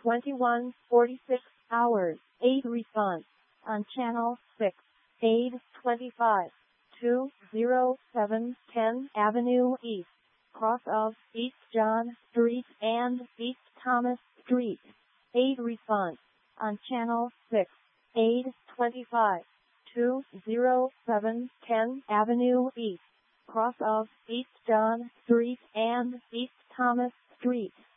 21:46 hours. 8 response on channel 6. 8:25. 207 Avenue East, cross of East John Street and East Thomas Street. 8 response on channel 6. 8:25. 207 Avenue East, cross of East John Street and East Thomas Street.